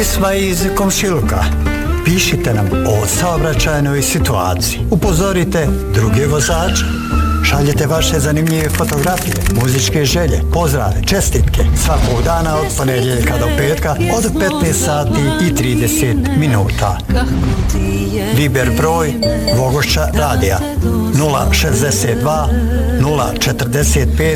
Pisma iz komšiluka. Pišite nam o saobraćajnoj situaciji. Upozorite druge vozače. Šaljete vaše zanimljive fotografije, muzičke želje, pozdrave, čestitke svakog dana od ponedjeljka do petka od 15 sati i 30 minuta. Viber broj Vogošća radija 062 045